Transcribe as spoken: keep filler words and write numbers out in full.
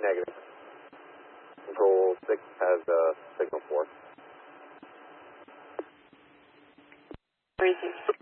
Negative. Control six has uh, signal four. Three, two.